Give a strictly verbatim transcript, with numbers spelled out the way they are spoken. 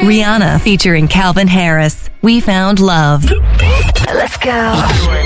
Rihanna featuring Calvin Harris. We Found Love. Let's go.